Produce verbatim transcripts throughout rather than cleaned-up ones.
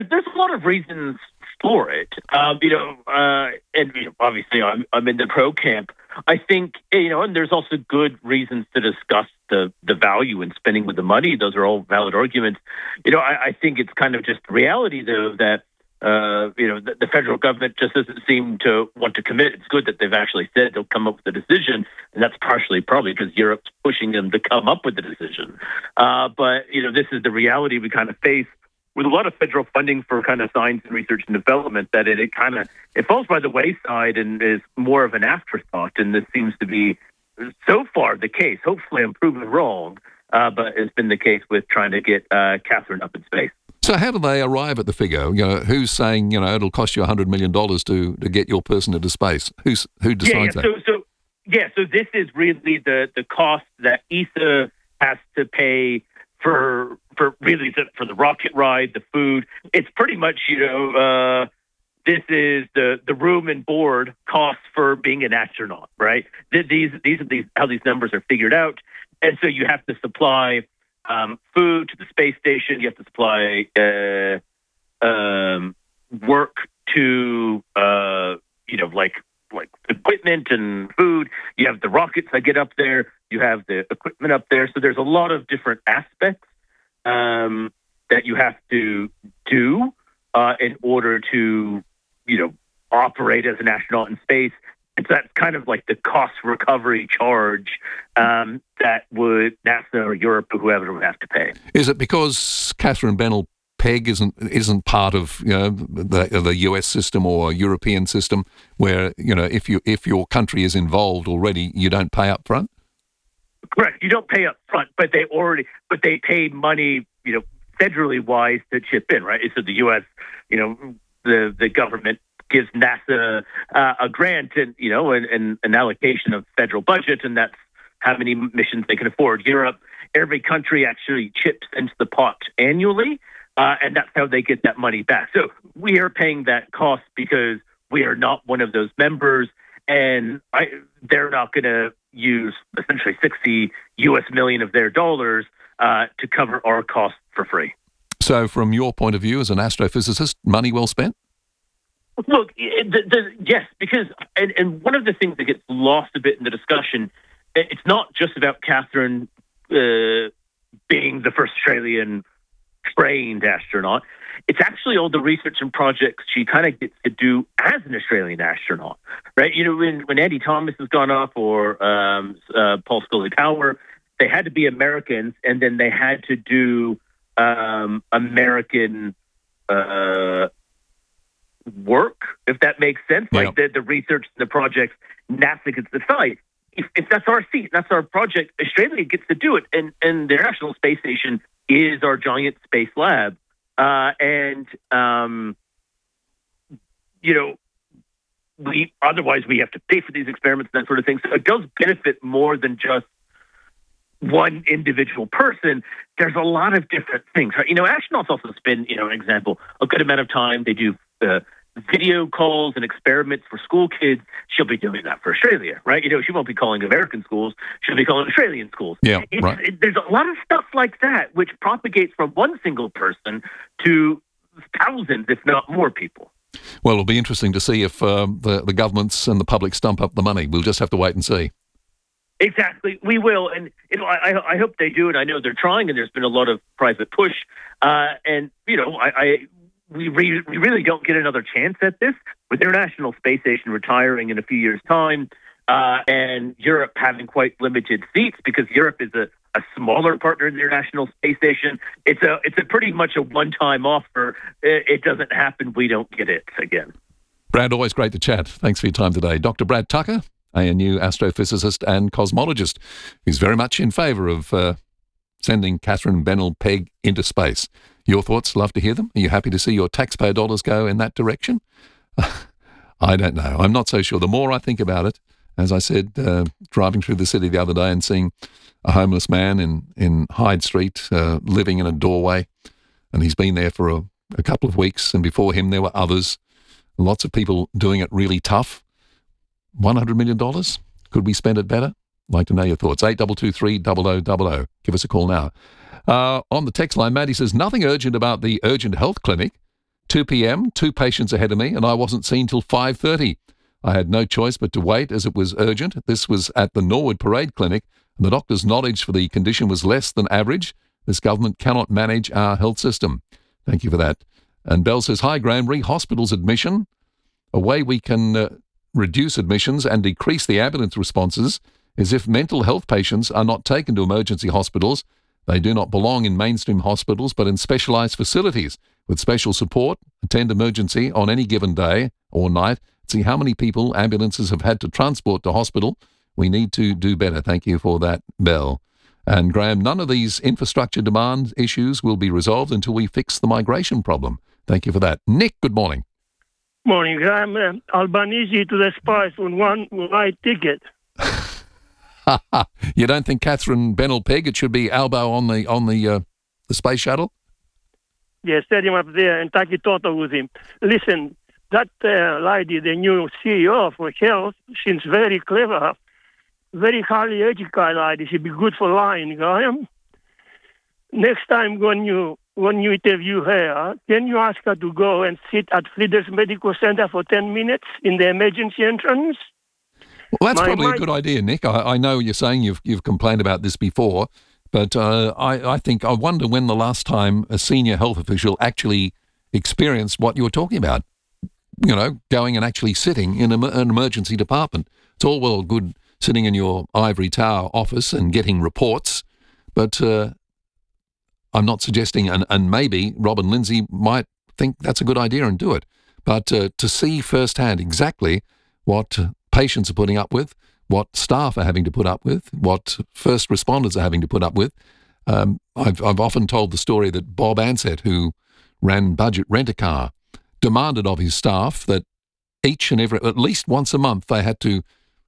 There's a lot of reasons for it. Um, you know, uh, and you know, obviously, I'm I'm in the pro camp. I think you know, and there's also good reasons to discuss the the value in spending with the money. Those are all valid arguments. You know, I, I think it's kind of just reality, though, that uh, you know the, the federal government just doesn't seem to want to commit. It's good that they've actually said they'll come up with a decision, and that's partially probably because Europe's pushing them to come up with the decision. Uh, but you know, this is the reality we kind of face with a lot of federal funding for kind of science and research and development, that it, it kind of it falls by the wayside and is more of an afterthought. And this seems to be so far the case. Hopefully, I'm proven wrong, uh, but it's been the case with trying to get uh, Catherine up in space. So how do they arrive at the figure? You know, who's saying, you know, it'll cost you one hundred million dollars to, to get your person into space? Who's, who decides yeah, yeah. that? So, so, yeah, so this is really the, the cost that E S A has to pay for for really the, for the rocket ride, the food. It's pretty much, you know, uh, this is the, the room and board costs for being an astronaut, right? These these are these how these numbers are figured out, and so you have to supply um, food to the space station. You have to supply uh, um, work to uh, you know like like equipment and food. You have the rockets that get up there. You have the equipment up there. So there's a lot of different aspects um, that you have to do uh, in order to, you know, operate as an astronaut in space. And so that's kind of like the cost recovery charge um, that would NASA or Europe or whoever would have to pay. Is it because Catherine Bennell Peg isn't isn't part of, you know, the the U S system or European system, where, you know, if you if your country is involved already, you don't pay up front? Correct. You don't pay up front, but they already but they pay money, you know, federally wise to chip in, right? So the U S, you know, the the government gives NASA uh, a grant and, you know, and, and an allocation of federal budget, and that's how many missions they can afford. Europe, every country actually chips into the pot annually. Uh, and that's how they get that money back. So we are paying that cost because we are not one of those members, and I, they're not going to use essentially sixty U S million of their dollars uh, to cover our costs for free. So from your point of view as an astrophysicist, money well spent? Look, the, the, yes, because, and, and one of the things that gets lost a bit in the discussion, it's not just about Catherine uh, being the first Australian trained astronaut. It's actually all the research and projects she kind of gets to do as an Australian astronaut, right? You know, when, when Andy Thomas has gone off or um, uh, Paul Scully Power, they had to be Americans, and then they had to do um, American uh, work, if that makes sense. Yeah. Like the, the research, the projects, NASA gets to decide. If, if that's our seat, that's our project, Australia gets to do it. And, and the International Space Station is our giant space lab. Uh, and, um, you know, we otherwise we have to pay for these experiments and that sort of thing. So it does benefit more than just one individual person. There's a lot of different things, right? You know, astronauts also spend, you know, an example, a good amount of time. They do uh, video calls and experiments for school kids. She'll be doing that for Australia, right? You know, she won't be calling American schools. She'll be calling Australian schools. Yeah, it's, right. It, there's a lot of stuff like that which propagates from one single person to thousands, if not more people. Well, it'll be interesting to see if um, the, the governments and the public stump up the money. We'll just have to wait and see. Exactly, we will, and you know, I, I hope they do, and I know they're trying, and there's been a lot of private push, uh, and you know, I, I we re- we really don't get another chance at this with the International Space Station retiring in a few years' time, uh, and Europe having quite limited seats because Europe is a, a smaller partner in the International Space Station. It's a it's a pretty much a one-time offer. It, it doesn't happen, we don't get it again. Brad, always great to chat. Thanks for your time today, Doctor Brad Tucker, A N U astrophysicist and cosmologist, who's very much in favour of uh, sending Catherine Bennell Peg into space. Your thoughts? Love to hear them. Are you happy to see your taxpayer dollars go in that direction? I don't know. I'm not so sure. The more I think about it, as I said, uh, driving through the city the other day and seeing a homeless man in, in Hyde Street uh, living in a doorway, and he's been there for a, a couple of weeks, and before him there were others, lots of people doing it really tough. one hundred million dollars? Could we spend it better? I'd like to know your thoughts. eight two two three, zero zero zero zero. Give us a call now. Uh, on the text line, Maddie says, nothing urgent about the urgent health clinic. two p.m, two patients ahead of me, and I wasn't seen till five thirty. I had no choice but to wait as it was urgent. This was at the Norwood Parade Clinic, and the doctor's knowledge for the condition was less than average. This government cannot manage our health system. Thank you for that. And Bell says, hi, Graham, re-hospitals admission. A way we can uh, reduce admissions and decrease the ambulance responses is if mental health patients are not taken to emergency hospitals. They do not belong in mainstream hospitals, but in specialised facilities with special support. Attend emergency on any given day or night. See how many people ambulances have had to transport to hospital. We need to do better. Thank you for that, Bell. And Graham, none of these infrastructure demand issues will be resolved until we fix the migration problem. Thank you for that. Nick, good morning. Morning, Graham. Uh, Albanese to the spice on one right ticket. You don't think Catherine Bennell Pegg, it should be Albo on the on the uh, the space shuttle? Yeah, set him up there and take a toto with him. Listen, that uh, lady, the new C E O for health, seems very clever, very highly educated lady. She'd be good for lying, Graham. Next time when you when you interview her, can you ask her to go and sit at Flinders Medical Center for ten minutes in the emergency entrance? Well, that's My- probably my- a good idea, Nick. I, I know you're saying you've you've complained about this before, but uh, I, I think I wonder when the last time a senior health official actually experienced what you were talking about. You know, going and actually sitting in a, an emergency department. It's all well good sitting in your ivory tower office and getting reports, but uh, I'm not suggesting, and, and maybe Robin Lindsay might think that's a good idea and do it, but uh, to see firsthand exactly what uh, patients are putting up with, what staff are having to put up with, what first responders are having to put up with. Um, I've, I've often told the story that Bob Ansett, who ran Budget Rent-A-Car, demanded of his staff that each and every, at least once a month, they had to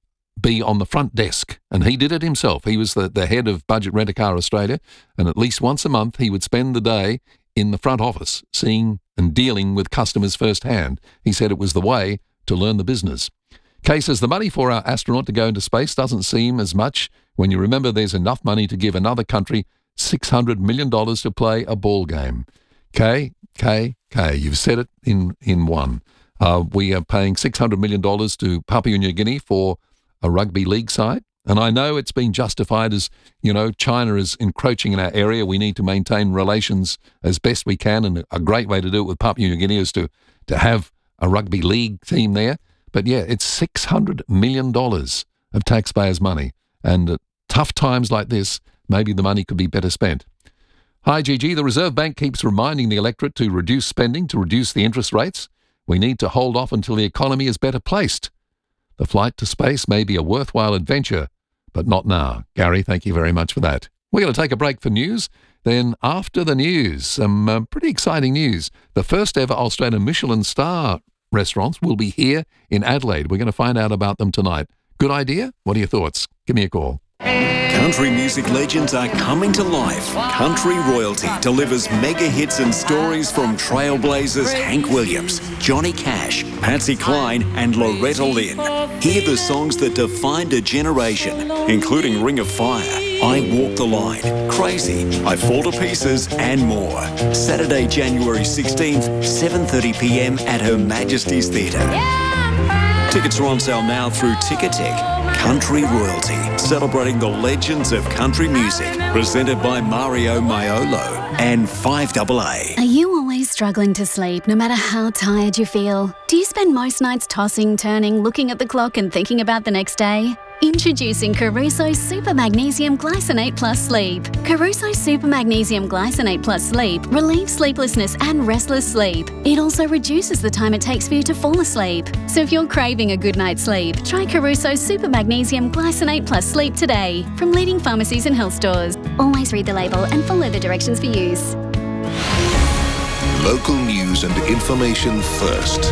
be on the front desk, and he did it himself. He was the, the head of Budget Rent-A-Car Australia, and at least once a month he would spend the day in the front office seeing and dealing with customers firsthand. He said it was the way to learn the business. Kay says the money for our astronaut to go into space doesn't seem as much when you remember there's enough money to give another country six hundred million dollars to play a ball game. Kay, Kay, Kay, you've said it in, in one. Uh, we are paying six hundred million dollars to Papua New Guinea for a rugby league side. And I know it's been justified as, you know, China is encroaching in our area. We need to maintain relations as best we can. And a great way to do it with Papua New Guinea is to, to have a rugby league team there. But yeah, it's six hundred million dollars of taxpayers' money. And at tough times like this, maybe the money could be better spent. Hi, Gigi. The Reserve Bank keeps reminding the electorate to reduce spending, to reduce the interest rates. We need to hold off until the economy is better placed. The flight to space may be a worthwhile adventure, but not now. Gary, thank you very much for that. We're going to take a break for news. Then after the news, some uh, pretty exciting news. The first ever Australian Michelin star restaurants will be here in Adelaide. We're going to find out about them tonight. Good idea? What are your thoughts? Give me a call. Country music legends are coming to life. Country Royalty delivers mega hits and stories from trailblazers Hank Williams, Johnny Cash, Patsy Cline and Loretta Lynn. Hear the songs that defined a generation, including Ring of Fire, I Walk the Line, Crazy, I Fall to Pieces and more. Saturday, January sixteenth, seven thirty p m at Her Majesty's Theatre. Tickets are on sale now through Ticketek. Country Royalty, celebrating the legends of country music, presented by Mario Maiolo and five A A. Are you always struggling to sleep no matter how tired you feel? Do you spend most nights tossing, turning, looking at the clock and thinking about the next day? Introducing Caruso Super Magnesium Glycinate Plus Sleep. Caruso Super Magnesium Glycinate Plus Sleep relieves sleeplessness and restless sleep. It also reduces the time it takes for you to fall asleep. So if you're craving a good night's sleep, try Caruso Super Magnesium Glycinate Plus Sleep today from leading pharmacies and health stores. Always read the label and follow the directions for use. Local news and information first.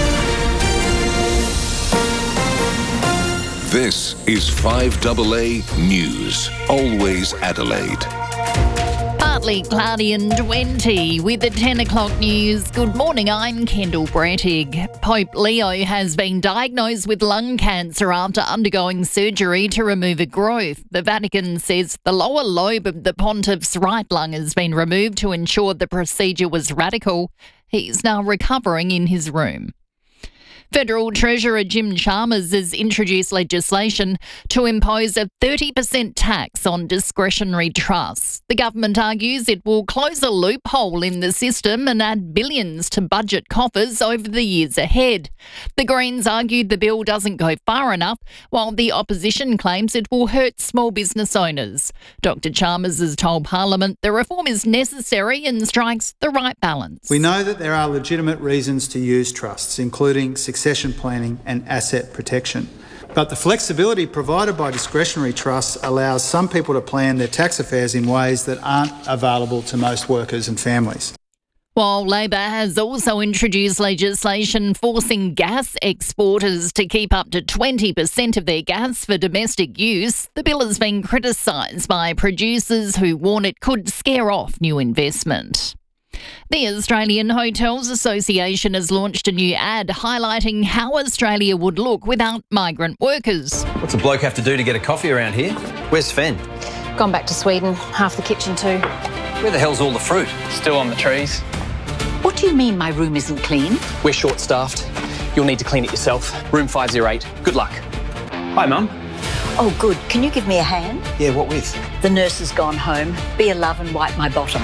This is five A A News, always Adelaide. Partly cloudy and twenty with the ten o'clock news. Good morning, I'm Kendall Brettig. Pope Leo has been diagnosed with lung cancer after undergoing surgery to remove a growth. The Vatican says the lower lobe of the pontiff's right lung has been removed to ensure the procedure was radical. He's now recovering in his room. Federal Treasurer Jim Chalmers has introduced legislation to impose a thirty percent tax on discretionary trusts. The government argues it will close a loophole in the system and add billions to budget coffers over the years ahead. The Greens argued the bill doesn't go far enough, while the opposition claims it will hurt small business owners. Doctor Chalmers has told Parliament the reform is necessary and strikes the right balance. We know that there are legitimate reasons to use trusts, including succession planning and asset protection. But the flexibility provided by discretionary trusts allows some people to plan their tax affairs in ways that aren't available to most workers and families. While Labor has also introduced legislation forcing gas exporters to keep up to twenty percent of their gas for domestic use, the bill has been criticised by producers who warn it could scare off new investment. The Australian Hotels Association has launched a new ad highlighting how Australia would look without migrant workers. What's a bloke have to do to get a coffee around here? Where's Sven? Gone back to Sweden, half the kitchen too. Where the hell's all the fruit? Still on the trees. What do you mean my room isn't clean? We're short-staffed. You'll need to clean it yourself. Room five oh eight. Good luck. Hi, Mum. Oh, good. Can you give me a hand? Yeah, what with? The nurse has gone home. Be a love and wipe my bottom.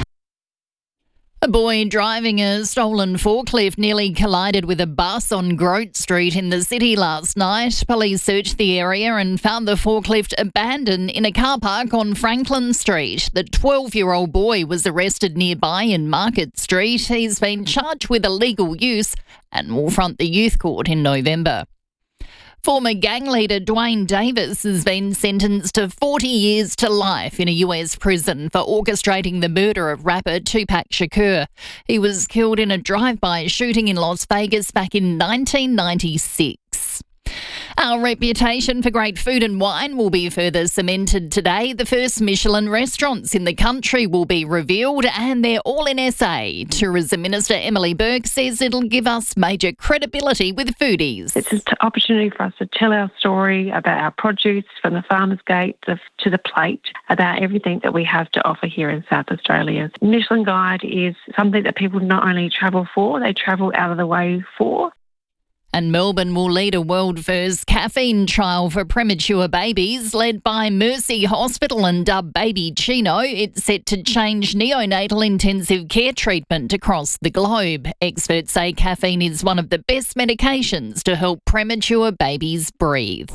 A boy driving a stolen forklift nearly collided with a bus on Grote Street in the city last night. Police searched the area and found the forklift abandoned in a car park on Franklin Street. The twelve-year-old boy was arrested nearby in Market Street. He's been charged with illegal use and will front the youth court in November. Former gang leader Dwayne Davis has been sentenced to forty years to life in a U S prison for orchestrating the murder of rapper Tupac Shakur. He was killed in a drive-by shooting in Las Vegas back in nineteen ninety-six. Our reputation for great food and wine will be further cemented today. The first Michelin restaurants in the country will be revealed, and they're all in S A. Tourism Minister Emily Burke says it'll give us major credibility with foodies. It's an opportunity for us to tell our story about our produce from the farmer's gate to the plate, about everything that we have to offer here in South Australia. Michelin Guide is something that people not only travel for, they travel out of the way for. And Melbourne will lead a world-first caffeine trial for premature babies led by Mercy Hospital and dubbed Baby Chino. It's set to change neonatal intensive care treatment across the globe. Experts say caffeine is one of the best medications to help premature babies breathe.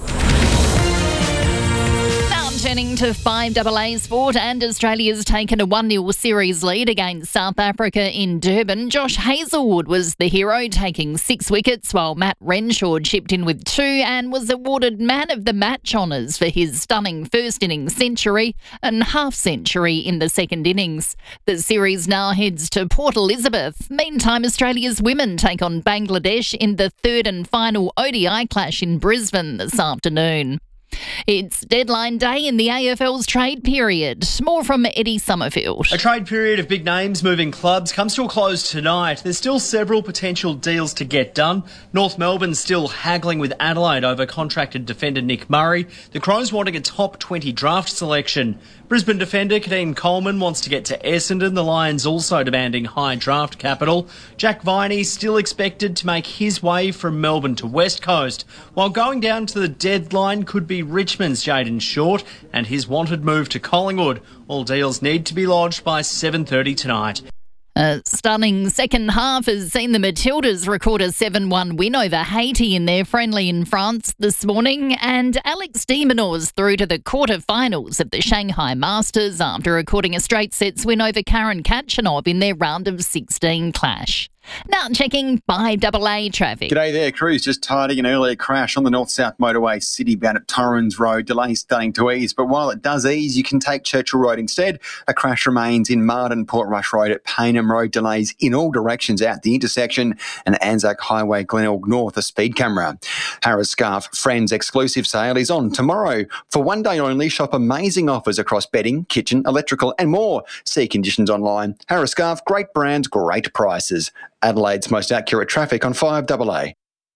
Turning to five double A sport, and Australia's taken a one nil series lead against South Africa in Durban. Josh Hazlewood was the hero, taking six wickets, while Matt Renshaw chipped in with two and was awarded man of the match honours for his stunning first innings century and half century in the second innings. The series now heads to Port Elizabeth. Meantime, Australia's women take on Bangladesh in the third and final O D I clash in Brisbane this afternoon. It's deadline day in the A F L's trade period. More from Eddie Summerfield. A trade period of big names moving clubs comes to a close tonight. There's still several potential deals to get done. North Melbourne's still haggling with Adelaide over contracted defender Nick Murray. The Crows wanting a top twenty draft selection. Brisbane defender Kadeem Coleman wants to get to Essendon. The Lions also demanding high draft capital. Jack Viney still expected to make his way from Melbourne to West Coast, while going down to the deadline could be Richmond's Jayden Short and his wanted move to Collingwood. All deals need to be lodged by seven thirty tonight. A stunning second half has seen the Matildas record a seven one win over Haiti in their friendly in France this morning, and Alex de Minaur's through to the quarterfinals of the Shanghai Masters after recording a straight sets win over Karen Khachanov in their round of sixteen clash. Now checking five double A traffic. G'day there, crews. Just tidying an earlier crash on the north-south motorway, city bound at Torrens Road. Delays starting to ease, but while it does ease, you can take Churchill Road instead. A crash remains in Martin Portrush Road at Payneham Road. Delays in all directions out the intersection, and Anzac Highway, Glenelg North, a speed camera. Harris Scarf Friends exclusive sale is on tomorrow. For one day only, shop amazing offers across bedding, kitchen, electrical and more. See conditions online. Harris Scarf, great brands, great prices. Adelaide's most accurate traffic on five double A.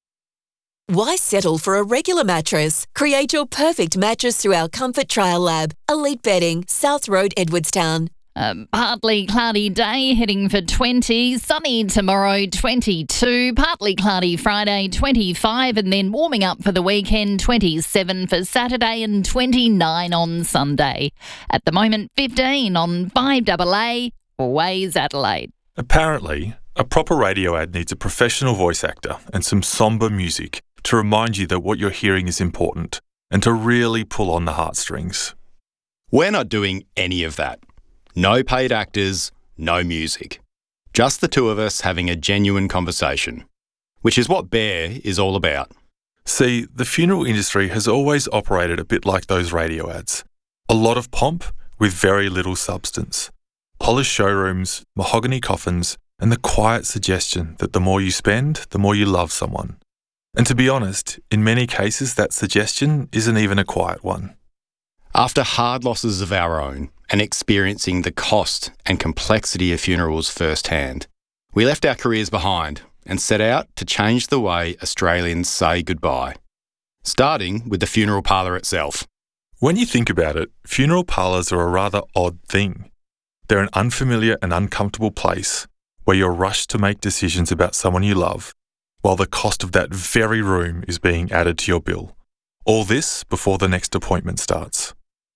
Why settle for a regular mattress? Create your perfect mattress through our Comfort Trial Lab. Elite Bedding, South Road, Edwardstown. Um, partly cloudy day, heading for twenty. Sunny tomorrow, twenty-two. Partly cloudy Friday, twenty-five. And then warming up for the weekend, twenty-seven for Saturday and twenty-nine on Sunday. At the moment, fifteen on five double A, Always Adelaide. Apparently, a proper radio ad needs a professional voice actor and some sombre music to remind you that what you're hearing is important and to really pull on the heartstrings. We're not doing any of that. No paid actors, no music. Just the two of us having a genuine conversation, which is what Bear is all about. See, the funeral industry has always operated a bit like those radio ads. A lot of pomp with very little substance. Polished showrooms, mahogany coffins, and the quiet suggestion that the more you spend, the more you love someone. And to be honest, in many cases that suggestion isn't even a quiet one. After hard losses of our own and experiencing the cost and complexity of funerals firsthand, we left our careers behind and set out to change the way Australians say goodbye, starting with the funeral parlour itself. When you think about it, funeral parlours are a rather odd thing. They're an unfamiliar and uncomfortable place where you're rushed to make decisions about someone you love, while the cost of that very room is being added to your bill. All this before the next appointment starts.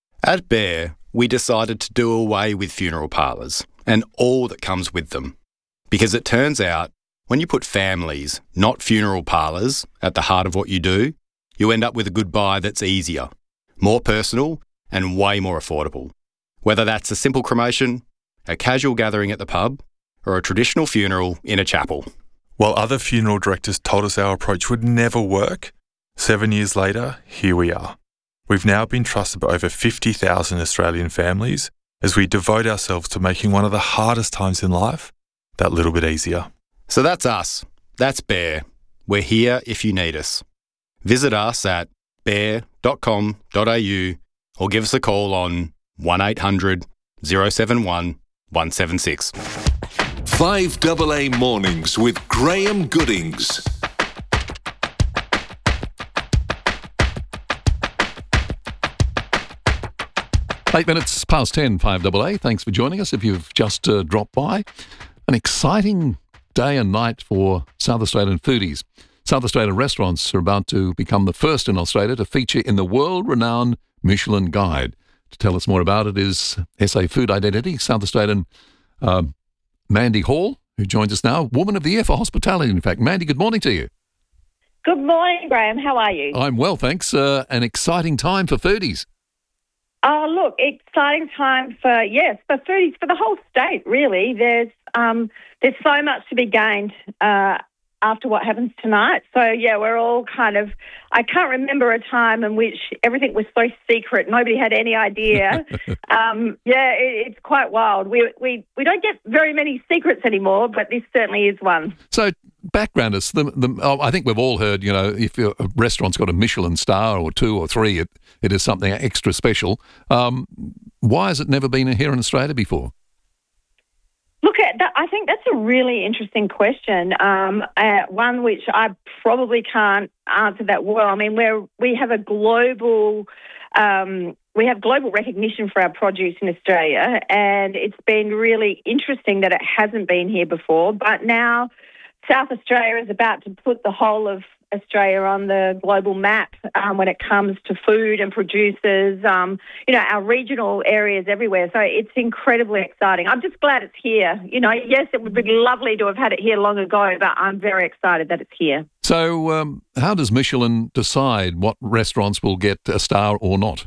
At Bear, we decided to do away with funeral parlours and all that comes with them. Because it turns out, when you put families, not funeral parlours, at the heart of what you do, you end up with a goodbye that's easier, more personal and way more affordable. Whether that's a simple cremation, a casual gathering at the pub, or a traditional funeral in a chapel. While other funeral directors told us our approach would never work, seven years later, here we are. We've now been trusted by over fifty thousand Australian families as we devote ourselves to making one of the hardest times in life that little bit easier. So that's us. That's Bear. We're here if you need us. Visit us at bear dot com dot a u or give us a call on one eight hundred oh seven one one seven six. five double A Mornings with Graham Goodings. Eight minutes past ten, five double A. Thanks for joining us if you've just uh, dropped by. An exciting day and night for South Australian foodies. South Australian restaurants are about to become the first in Australia to feature in the world-renowned Michelin Guide. To tell us more about it is S A Food Identity, South Australian uh, Mandy Hall, who joins us now, Woman of the Year for Hospitality, in fact. Mandy, good morning to you. Good morning, Graham. How are you? I'm well, thanks. Uh, an exciting time for foodies. Oh, look, exciting time for, yes, for foodies, for the whole state, really. There's um, there's so much to be gained uh, after what happens tonight. So, yeah, we're all kind of, I can't remember a time in which everything was so secret. Nobody had any idea. um, yeah, it, it's quite wild. We, we, we don't get very many secrets anymore, but this certainly is one. So, background us. The, the, oh, I think we've all heard, you know, if a restaurant's got a Michelin star or two or three, it, it is something extra special. Um, why has it never been here in Australia before? Look, at that, I think that's a really interesting question, um, uh, one which I probably can't answer that well. I mean, we're, we have a global... Um, we have global recognition for our produce in Australia, and it's been really interesting that it hasn't been here before, but now South Australia is about to put the whole of Australia on the global map um, when it comes to food and producers, um, you know, our regional areas everywhere. So it's incredibly exciting. I'm just glad it's here. You know, yes, it would be lovely to have had it here long ago, but I'm very excited that it's here. So um, how does Michelin decide what restaurants will get a star or not?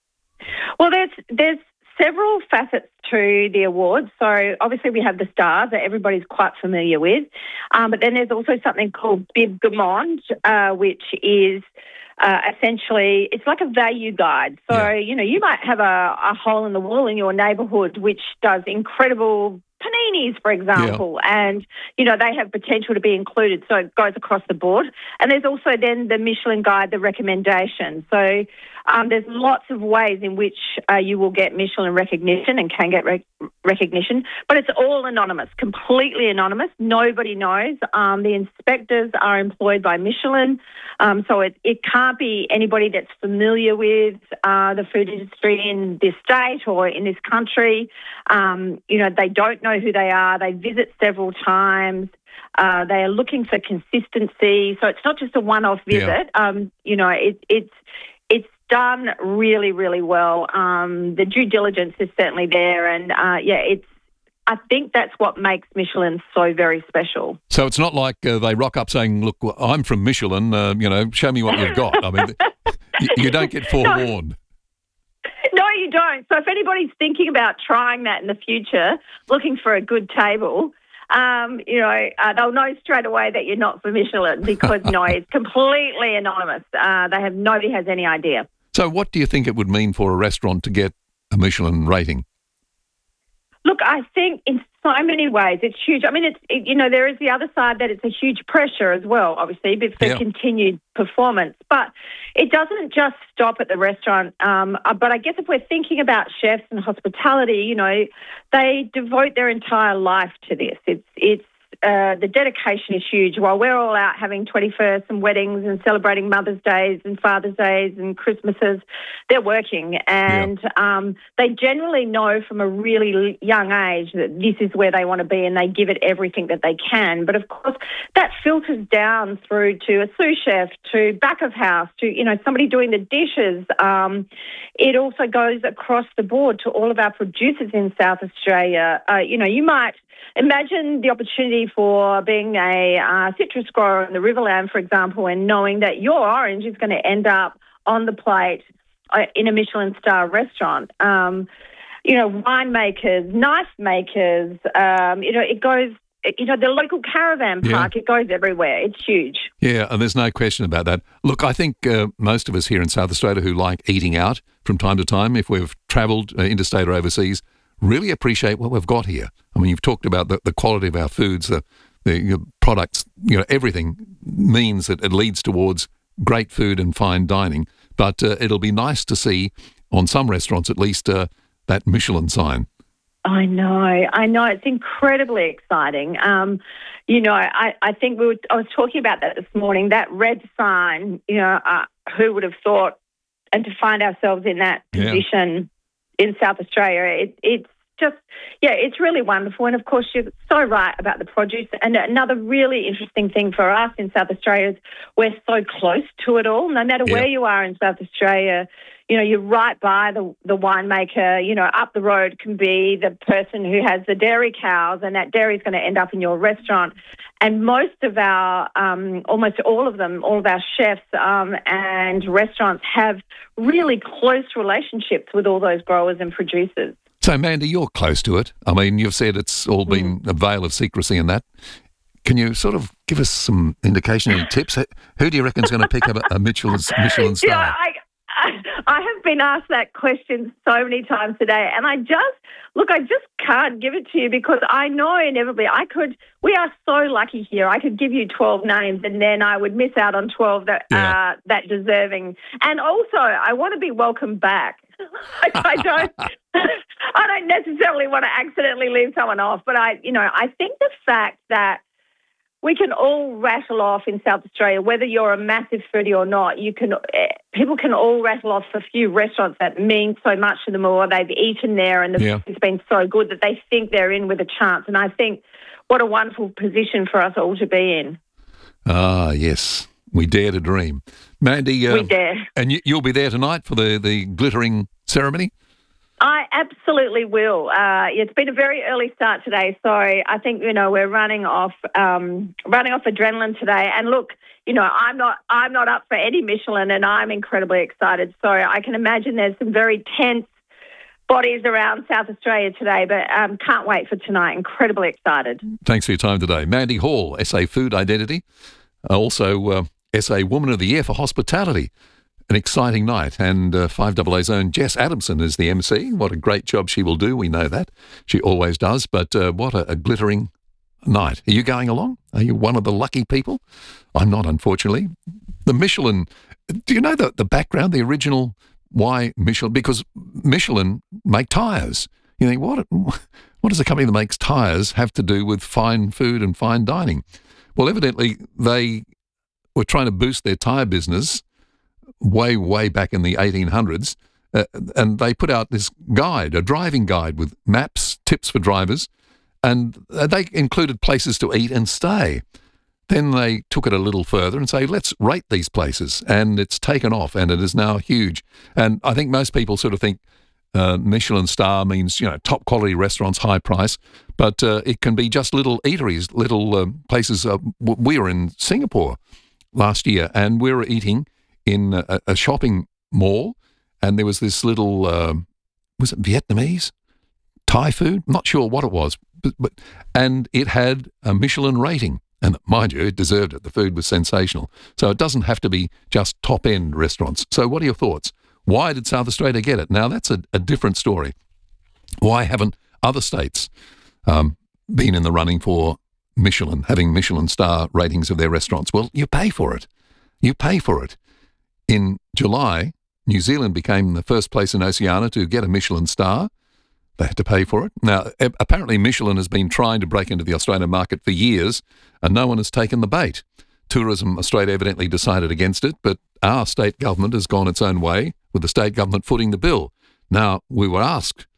Well, there's there's several facets to the awards. So obviously we have the stars that everybody's quite familiar with, um, but then there's also something called Bib Gourmand, uh, which is uh, essentially, it's like a value guide. So, yeah. you know, you might have a, a hole in the wall in your neighbourhood which does incredible paninis, for example, yeah. and, you know, they have potential to be included, so it goes across the board. And there's also then the Michelin Guide, the recommendation. So um, there's lots of ways in which uh, you will get Michelin recognition and can get rec- recognition, but it's all anonymous, completely anonymous. Nobody knows. Um, the inspectors are employed by Michelin, um, so it, it can't be anybody that's familiar with uh, the food industry in this state or in this country. Um, you know, they don't know who they are. They visit several times. Uh, they are looking for consistency. So it's not just a one-off visit. Yeah. Um, you know, it, it's it's done really, really well. Um, the due diligence is certainly there. And, uh, yeah, it's. I think that's what makes Michelin so very special. So it's not like uh, they rock up saying, look, I'm from Michelin, uh, you know, show me what you've got. I mean, you, you don't get forewarned. No, you don't. So if anybody's thinking about trying that in the future, looking for a good table, um, you know, uh, they'll know straight away that you're not for Michelin because, no, it's completely anonymous. Uh, they have nobody has any idea. So what do you think it would mean for a restaurant to get a Michelin rating? Look, I think in so many ways it's huge. I mean, it's it, you know, there is the other side that it's a huge pressure as well, obviously, but for yeah. continued performance. But it doesn't just stop at the restaurant. Um, but I guess if we're thinking about chefs and hospitality, you know, they devote their entire life to this. It's it's uh, the dedication is huge. While we're all out having twenty-firsts and weddings and celebrating Mother's Days and Father's Days and Christmases, they're working. And yeah. um, they generally know from a really young age that this is where they want to be and they give it everything that they can. But, of course, that filters down through to a sous chef, to back of house, to, you know, somebody doing the dishes. Um, it also goes across the board to all of our producers in South Australia. Uh, you know, you might imagine the opportunity for being a uh, citrus grower in the Riverland, for example, and knowing that your orange is going to end up on the plate uh, in a Michelin star restaurant. Um, you know, winemakers, knife makers, um, you know, it goes, you know, the local caravan park, yeah. it goes everywhere. It's huge. Yeah, and there's no question about that. Look, I think uh, most of us here in South Australia who like eating out from time to time, if we've travelled uh, interstate or overseas, really appreciate what we've got here. I mean, you've talked about the, the quality of our foods, the, the you know, products, you know, everything means that it leads towards great food and fine dining. But uh, it'll be nice to see, on some restaurants at least, uh, that Michelin sign. I know, I know. It's incredibly exciting. Um, you know, I, I think we were, I was talking about that this morning, that red sign, you know, uh, who would have thought, and to find ourselves in that position yeah. in South Australia, it, it's just, yeah, it's really wonderful. And, of course, you're so right about the produce. And another really interesting thing for us in South Australia is we're so close to it all. No matter yeah. where you are in South Australia, you know, you're right by the the winemaker. You know, up the road can be the person who has the dairy cows, and that dairy is going to end up in your restaurant. And most of our, um, almost all of them, all of our chefs um, and restaurants have really close relationships with all those growers and producers. So, Mandy, you're close to it. I mean, you've said it's all been mm. a veil of secrecy in that. Can you sort of give us some indication, any tips? Who do you reckon is going to pick up a, a Michelin, Michelin star? Yeah, I, I have been asked that question so many times today, and I just, look, I just can't give it to you because I know inevitably I could, we are so lucky here, I could give you twelve names and then I would miss out on twelve that yeah. uh, that deserving. And also, I want to be welcomed back. I, I don't I don't necessarily want to accidentally leave someone off, but I, you know, I think the fact that we can all rattle off in South Australia, whether you're a massive foodie or not, you can. People can all rattle off a few restaurants that mean so much to them, or they've eaten there and the yeah. food's been so good that they think they're in with a chance. And I think what a wonderful position for us all to be in. Ah, yes. We dare to dream. Mandy, uh, we dare. And you, you'll be there tonight for the, the glittering ceremony? I absolutely will. Uh, it's been a very early start today, so I think, you know, we're running off um, running off adrenaline today. And look, you know, I'm not I'm not up for any Michelin, and I'm incredibly excited. So I can imagine there's some very tense bodies around South Australia today, but um, can't wait for tonight. Incredibly excited. Thanks for your time today. Mandy Hall, S A Food Identity, also uh, S A Woman of the Year for Hospitality. an exciting night, and uh, five double A's own Jess Adamson is the M C. What a great job she will do, we know that. She always does, but uh, what a, a glittering night. Are you going along? Are you one of the lucky people? I'm not, unfortunately. The Michelin, do you know the, the background, the original why Michelin? Because Michelin make tyres. You think, what, what does a company that makes tyres have to do with fine food and fine dining? Well, evidently they were trying to boost their tyre business way, way back in the eighteen hundreds, uh, and they put out this guide, a driving guide with maps, tips for drivers, and they included places to eat and stay. Then they took it a little further and say, let's rate these places, and it's taken off, and it is now huge. And I think most people sort of think uh, Michelin star means, you know, top quality restaurants, high price, but uh, it can be just little eateries, little uh, places. Uh, we were in Singapore last year, and we were eating in a, a shopping mall, and there was this little, uh, was it Vietnamese? Thai food? Not sure what it was, but, but and it had a Michelin rating. And mind you, it deserved it. The food was sensational. So it doesn't have to be just top-end restaurants. So what are your thoughts? Why did South Australia get it? Now, that's a, a different story. Why haven't other states um, been in the running for Michelin, having Michelin star ratings of their restaurants? Well, you pay for it. You pay for it. In July, New Zealand became the first place in Oceania to get a Michelin star. They had to pay for it. Now, apparently Michelin has been trying to break into the Australian market for years, and no one has taken the bait. Tourism Australia evidently decided against it, but our state government has gone its own way, with the state government footing the bill. Now, we were asked,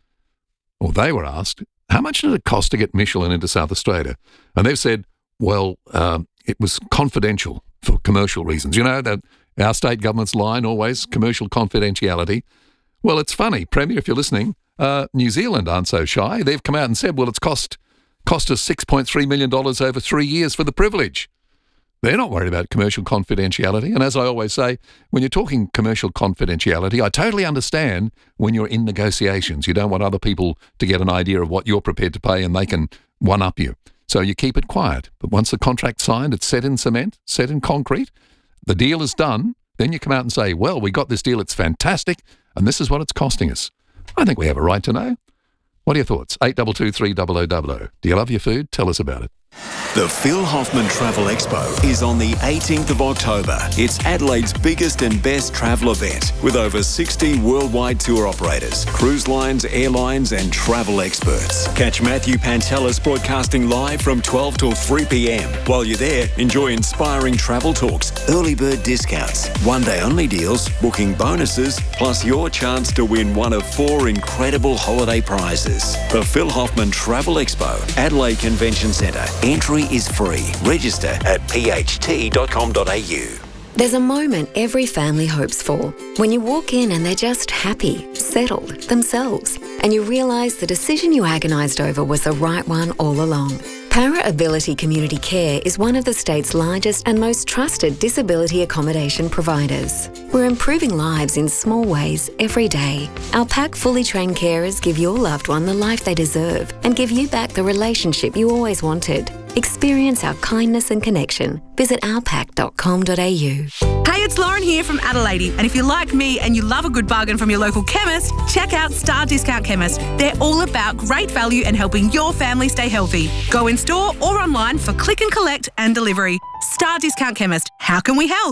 or they were asked, how much did it cost to get Michelin into South Australia? And they've said, well, um, it was confidential for commercial reasons. You know, that our state government's line always, commercial confidentiality. Well, it's funny, Premier, if you're listening, uh, New Zealand aren't so shy. They've come out and said, well, it's cost cost us six point three million dollars over three years for the privilege. They're not worried about commercial confidentiality. And as I always say, when you're talking commercial confidentiality, I totally understand when you're in negotiations. You don't want other people to get an idea of what you're prepared to pay and they can one-up you. So you keep it quiet. But once the contract's signed, it's set in cement, set in concrete, the deal is done, then you come out and say, well, we got this deal, it's fantastic, and this is what it's costing us. I think we have a right to know. What are your thoughts? eight two two three zero zero zero zero. Do you love your food? Tell us about it. The Phil Hoffman Travel Expo is on the eighteenth of October. It's Adelaide's biggest and best travel event with over sixty worldwide tour operators, cruise lines, airlines and travel experts. Catch Matthew Pantelis broadcasting live from twelve till three p.m. While you're there, enjoy inspiring travel talks, early bird discounts, one-day only deals, booking bonuses, plus your chance to win one of four incredible holiday prizes. The Phil Hoffman Travel Expo, Adelaide Convention Centre. Entry is free. Register at p h t dot com dot a u. There's a moment every family hopes for. When you walk in and they're just happy, settled, themselves, and you realise the decision you agonised over was the right one all along. Para Ability Community Care is one of the state's largest and most trusted disability accommodation providers. We're improving lives in small ways every day. Our PAC fully trained carers give your loved one the life they deserve and give you back the relationship you always wanted. Experience our kindness and connection. Visit our pac dot com dot a u. Hey, it's Lauren here from Adelaide, and if you're like me and you love a good bargain from your local chemist, check out Star Discount Chemist. They're all about great value and helping your family stay healthy. Go in store or online for click and collect and delivery. Star Discount Chemist. How can we help?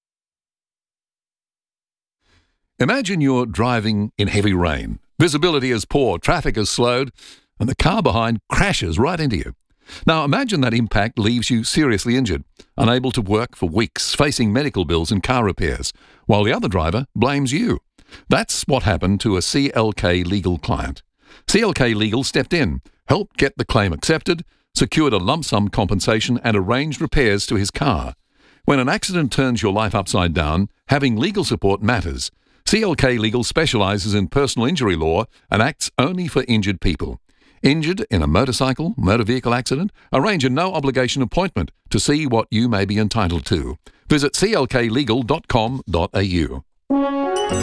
Imagine you're driving in heavy rain. Visibility is poor, traffic is slowed, and the car behind crashes right into you. Now imagine that impact leaves you seriously injured, unable to work for weeks, facing medical bills and car repairs, while the other driver blames you. That's what happened to a C L K Legal client. C L K Legal stepped in, helped get the claim accepted, secured a lump sum compensation and arranged repairs to his car. When an accident turns your life upside down, having legal support matters. C L K Legal specialises in personal injury law and acts only for injured people. Injured in a motorcycle, motor vehicle accident? Arrange a no-obligation appointment to see what you may be entitled to. Visit c l k legal dot com dot a u.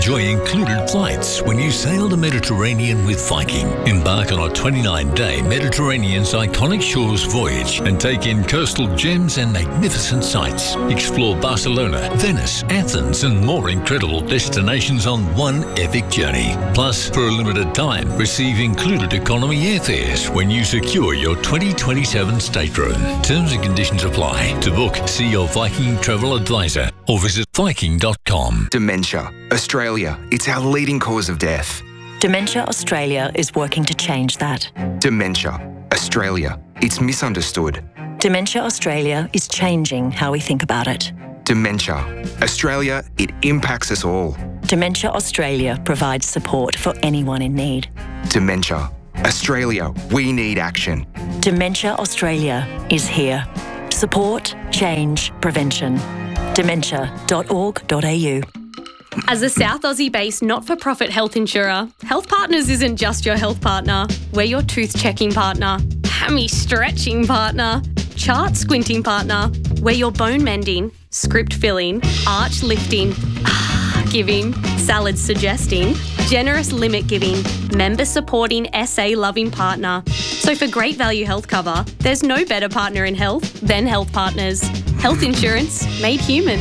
enjoy included flights when you sail the Mediterranean with Viking. Embark on a twenty-nine day Mediterranean's iconic shores voyage and take in coastal gems and magnificent sights. Explore Barcelona, Venice, Athens and more incredible destinations on one epic journey. Plus, for a limited time, receive included economy airfares when you secure your twenty twenty-seven stateroom. Terms and conditions apply. To book, see your Viking travel advisor or visit viking dot com. Dementia. Australia. It's our leading cause of death. Dementia Australia is working to change that. Dementia. Australia. It's misunderstood. Dementia Australia is changing how we think about it. Dementia. Australia. It impacts us all. Dementia Australia provides support for anyone in need. Dementia. Australia. We need action. Dementia Australia is here. Support, change, prevention. dementia dot org dot a u. As a South Aussie-based not-for-profit health insurer, Health Partners isn't just your health partner. We're your tooth-checking partner, hammy-stretching partner, chart-squinting partner. We're your bone-mending, script-filling, arch-lifting, ah-giving, salad-suggesting, generous limit-giving, member-supporting, S A-loving partner. So for great value health cover, there's no better partner in health than Health Partners. Health insurance made human.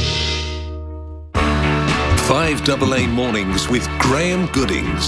five A A Mornings with Graham Goodings.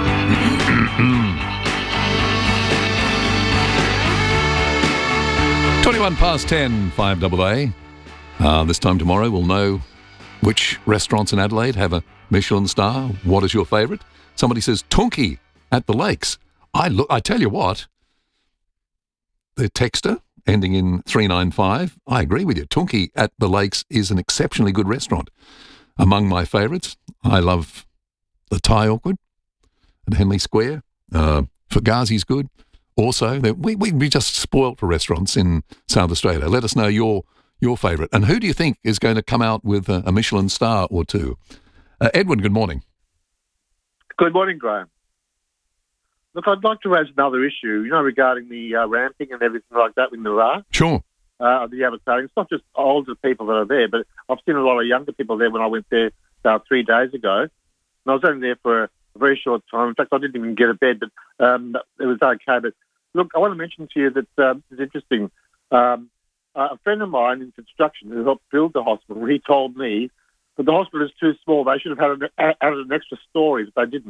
twenty-one past ten, five A A. Uh, this time tomorrow we'll know which restaurants in Adelaide have a Michelin star. What is your favourite? Somebody says Tunki at the Lakes. I look. I tell you what, the texter ending in three nine five, I agree with you. Tunki at the Lakes is an exceptionally good restaurant. Among my favourites, I love the Thai Awkward at Henley Square. Uh, Fugazi's good. Also, we, we we just spoilt for restaurants in South Australia. Let us know your your favourite. And who do you think is going to come out with a, a Michelin star or two? Uh, Edwin, good morning. Good morning, Graham. Look, I'd like to raise another issue, you know, regarding the uh, ramping and everything like that in the R A. Sure. Uh, the avatar. It's not just older people that are there, but I've seen a lot of younger people there when I went there about three days ago. And I was only there for a very short time. In fact, I didn't even get a bed, but um, it was okay. But look, I want to mention to you that um, it's interesting. Um, a friend of mine in construction who helped build the hospital, he told me that the hospital is too small. They should have had an, added an extra story, but they didn't.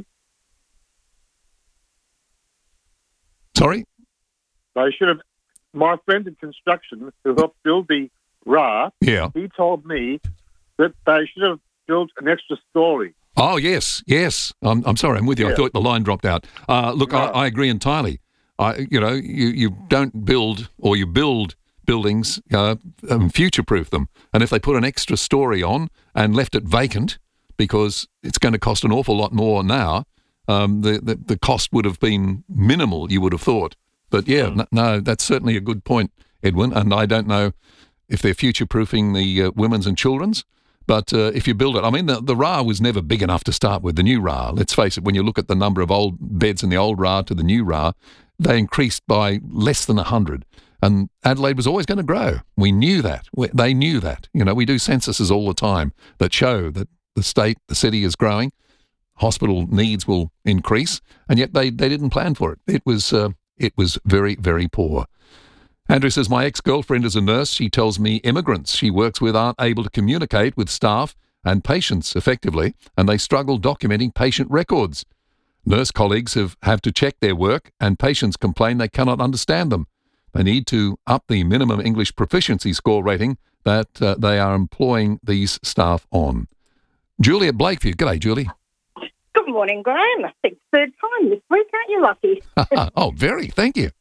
Sorry? They should have. My friend in construction who helped build the R A, yeah. he told me that they should have built an extra story. Oh, yes, yes. I'm, I'm sorry, I'm with you. Yeah. I thought the line dropped out. Uh, look, No. I, I agree entirely. I, you know, you, you don't build or you build buildings, uh, um, future-proof them. And if they put an extra story on and left it vacant because it's going to cost an awful lot more now, um, the, the, the cost would have been minimal, you would have thought. But yeah, Mm. n- no, that's certainly a good point, Edwin. And I don't know if they're future-proofing the uh, women's and children's, but uh, if you build it, I mean, the, the R A was never big enough to start with, the new R A. Let's face it, when you look at the number of old beds in the old R A to the new R A, they increased by less than one hundred. And Adelaide was always going to grow. We knew that. We, they knew that. You know, we do censuses all the time that show that the state, the city is growing, hospital needs will increase, and yet they, they didn't plan for it. It was uh, it was very, very poor. Andrew says, my ex-girlfriend is a nurse. She tells me immigrants she works with aren't able to communicate with staff and patients effectively, and they struggle documenting patient records. Nurse colleagues have, have to check their work, and patients complain they cannot understand them. They need to up the minimum English proficiency score rating that uh, they are employing these staff on. Julie at Blakeview. G'day, Julie. Good morning, Graham. I think third time this week, aren't you lucky? Oh, very. Thank you.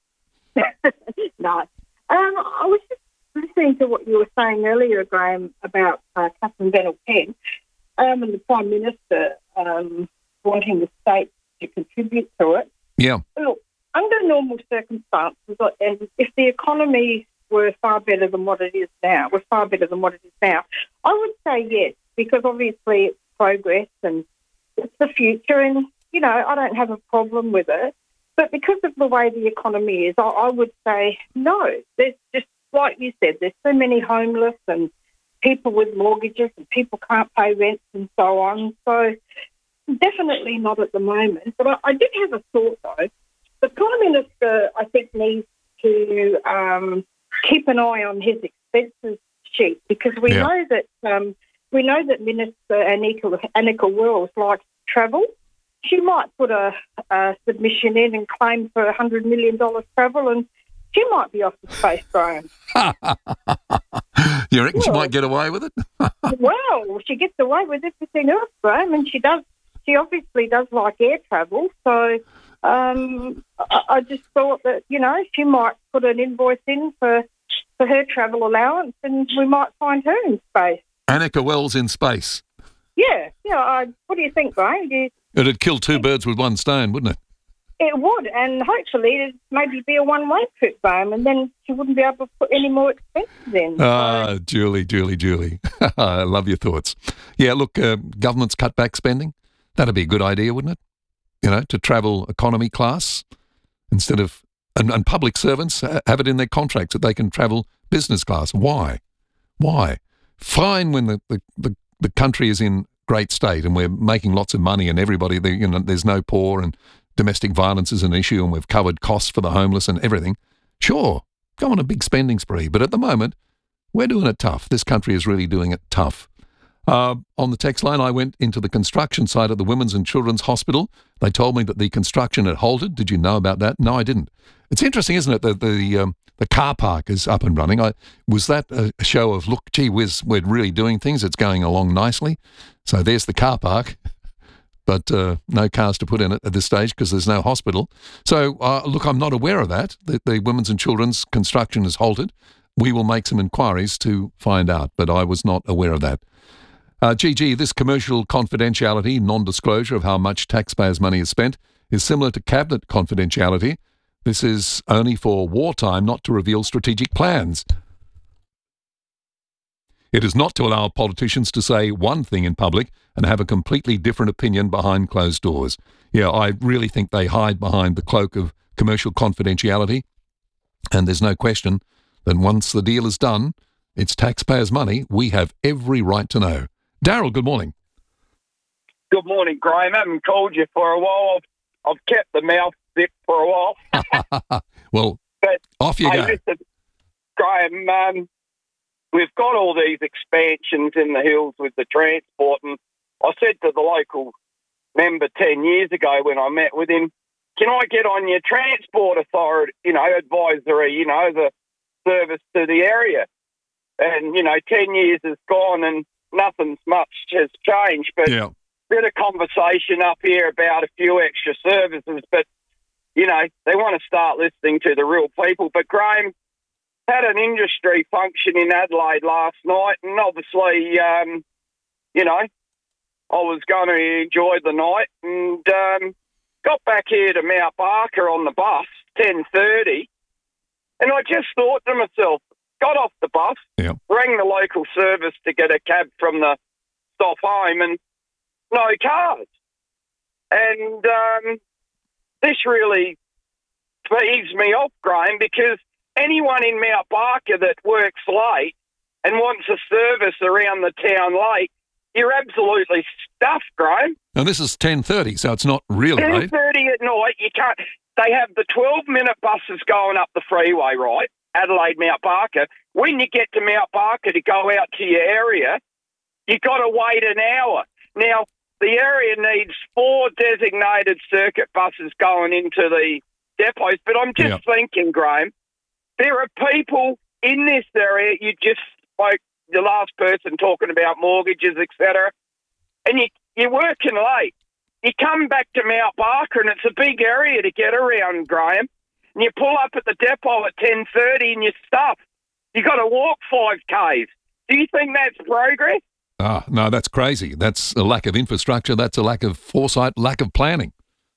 No. Um, I was just listening to what you were saying earlier, Graham, about uh, Catherine Bennell-Pegg um, and the Prime Minister um, wanting the state to contribute to it. Yeah. Look, under normal circumstances, and if the economy were far better than what it is now, were far better than what it is now, I would say yes, because obviously it's progress and it's the future, and, you know, I don't have a problem with it. But because of the way the economy is, I, I would say no. There's just, like you said, there's so many homeless and people with mortgages and people can't pay rents and so on. So definitely not at the moment. But I, I did have a thought, though. The Prime Minister, I think, needs to um, keep an eye on his expenses sheet, because we Yeah. know that um, we know that Minister Annika, Annika Wells likes to travel. She might put a, a submission in and claim for one hundred million dollars travel, and she might be off the space, Graham. You reckon she Well- might get away with it? Well, she gets away with everything else, Graham, and she does. She obviously does like air travel, so um, I, I just thought that, you know, she might put an invoice in for for her travel allowance, and we might find her in space. Annika Wells in space. Yeah, yeah. I, what do you think, Graham? Do you, It'd kill two birds with one stone, wouldn't it? it would, and hopefully it'd maybe be a one-way trip, Graham, and then she wouldn't be able to put any more expenses in. Ah, Julie, Julie, Julie. I love your thoughts. Yeah, look, uh, government's cut back spending. That'd be a good idea, wouldn't it? You know, to travel economy class instead of, and, and public servants have it in their contracts that they can travel business class. Why? Why? Fine when the, the, the, the country is in great state and we're making lots of money and everybody, you know, there's no poor and domestic violence is an issue and we've covered costs for the homeless and everything. Sure, go on a big spending spree. But at the moment, we're doing it tough. This country is really doing it tough. Uh, on the text line, I went into the construction site at the Women's and Children's Hospital. They told me that the construction had halted. Did you know about that? No, I didn't. It's interesting, isn't it, that the um, the car park is up and running. I, was that a show of, look, gee whiz, we're really doing things. It's going along nicely. So there's the car park, but uh, no cars to put in it at this stage because there's no hospital. So, uh, look, I'm not aware of that. The, the Women's and Children's construction has halted. We will make some inquiries to find out, but I was not aware of that. Uh, G G, this commercial confidentiality, non-disclosure of how much taxpayers' money is spent, is similar to cabinet confidentiality. This is only for wartime, not to reveal strategic plans. It is not to allow politicians to say one thing in public and have a completely different opinion behind closed doors. Yeah, I really think they hide behind the cloak of commercial confidentiality, and there's no question that once the deal is done, it's taxpayers' money. We have every right to know. Daryl, good morning. Good morning, Graham. I haven't called you for a while. I've, I've kept the mouth zip for a while. Well, but off you hey, go. Listen, Graham, um, we've got all these expansions in the hills with the transport, and I said to the local member ten years ago when I met with him, can I get on your transport authority, you know, advisory, you know, the service to the area? And, you know, ten years has gone and nothing's much has changed, but yeah. bit of conversation up here about a few extra services, but, you know, they want to start listening to the real people. But Graham, had an industry function in Adelaide last night, and obviously, um, you know, I was going to enjoy the night, and um, got back here to Mount Barker on the bus, ten thirty, and I just thought to myself, got off the bus, yeah. rang the local service to get a cab from the stop home, and no cars. And um, this really peeves me off, Graham, because anyone in Mount Barker that works late and wants a service around the town late, you're absolutely stuffed, Graham. Now, this is ten thirty, so it's not really late. ten thirty at night, you can't. They have the twelve-minute buses going up the freeway, right? Adelaide, Mount Barker. When you get to Mount Barker to go out to your area, you got to wait an hour. Now, the area needs four designated circuit buses going into the depots, but I'm just yeah. thinking, Graham, there are people in this area, you just spoke, the last person talking about mortgages, et cetera, and you, you're working late. You come back to Mount Barker, and it's a big area to get around, Graham, and you pull up at the depot at ten thirty and you're stuffed. You got to walk five Ks. Do you think that's progress? Ah, no, that's crazy. That's a lack of infrastructure. That's a lack of foresight, lack of planning.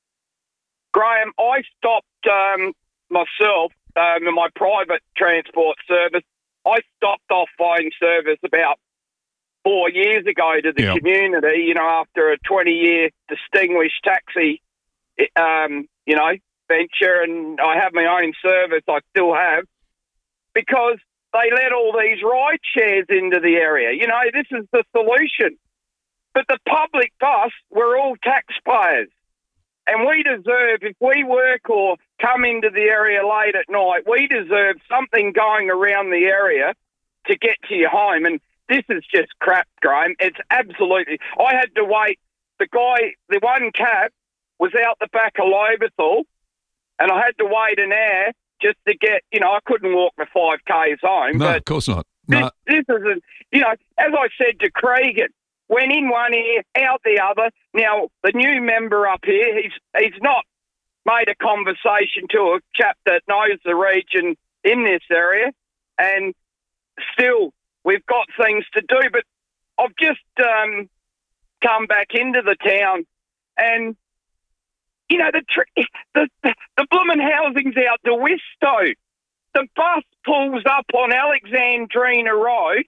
Graham, I stopped um, myself um, in my private transport service. I stopped off phone service about four years ago to the yeah. community, you know, after a twenty-year distinguished taxi, um, you know, venture, and I have my own service, I still have, because they let all these ride shares into the area. You know, this is the solution. But the public bus, we're all taxpayers. And we deserve, if we work or come into the area late at night, we deserve something going around the area to get to your home. And this is just crap, Graham. It's absolutely... I had to wait. The guy, the one cab was out the back of Lobethal, and I had to wait an hour just to get, you know, I couldn't walk my five Ks home. No, but of course not. This, No. this isn't, you know, as I said to Cregan, went in one ear, out the other. Now, the new member up here, he's he's not made a conversation to a chap that knows the region in this area, and still we've got things to do. But I've just um, come back into the town, and, you know, the tr- the, the, the bloomin' housing's out to Wistow. The bus pulls up on Alexandrina Road,